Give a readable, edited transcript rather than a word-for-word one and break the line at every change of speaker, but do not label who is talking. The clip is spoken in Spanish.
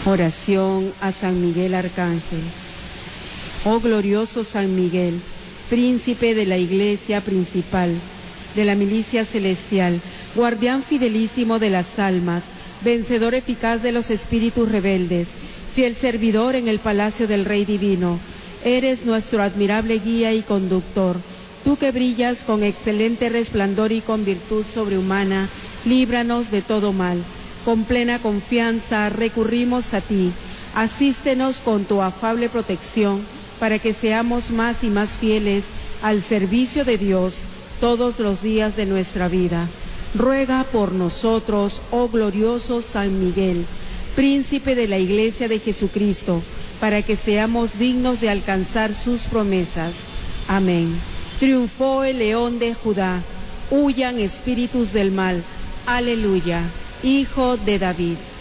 Oración a San Miguel Arcángel. Oh glorioso San Miguel, príncipe de la Iglesia principal, de la milicia celestial, guardián fidelísimo de las almas, vencedor eficaz de los espíritus rebeldes, fiel servidor en el palacio del Rey Divino, eres nuestro admirable guía y conductor. Tú que brillas con excelente resplandor y con virtud sobrehumana, líbranos de todo mal. Con plena confianza recurrimos a ti. Asístenos con tu afable protección para que seamos más y más fieles al servicio de Dios todos los días de nuestra vida. Ruega por nosotros, oh glorioso San Miguel, príncipe de la Iglesia de Jesucristo, para que seamos dignos de alcanzar sus promesas. Amén. Triunfó el León de Judá. Huyan espíritus del mal. Aleluya. Hijo de David.